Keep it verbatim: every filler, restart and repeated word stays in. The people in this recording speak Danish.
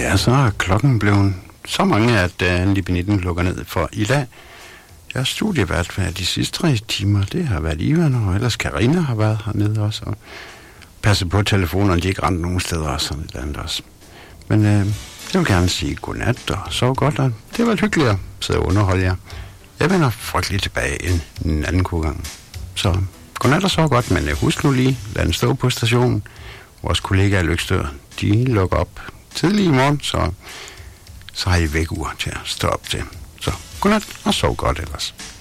Ja, så er klokken blevet så mange, at uh, Libe nitten lukker ned for i dag. Jeg har studievært hver de sidste tre timer. Det har været Ivan, og ellers Karina har været hernede også. Og passet på telefonerne, de ikke rent nogen steder og sådan et andet også. Men uh, jeg vil gerne sige godnat og sov godt, og det var hyggeligt at sidde og underholde jer. Jeg vender frygteligt tilbage en, en anden gang. Så godnat og sov godt, men husk nu lige, lad den stå på stationen. Vores kollegaer i Løgstør, de lukker op tidlig i morgen, så, så har I vækkeur til at stå op til. Så godnat og sov godt ellers.